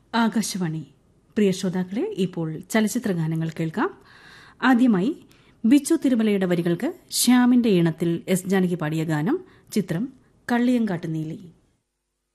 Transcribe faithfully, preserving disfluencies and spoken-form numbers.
ആകാശവാണി. പ്രിയ ശ്രോതാക്കളെ, ഇപ്പോൾ ചലച്ചിത്ര ഗാനങ്ങൾ കേൾക്കാം. ആദ്യമായി ബിച്ചു തിരുമലയുടെ വരികൾക്ക് ശ്യാമിന്റെ ഈണത്തിൽ എസ് ജാനകി പാടിയ ഗാനം. ചിത്രം കള്ളിയങ്കാട്ട് നീലി.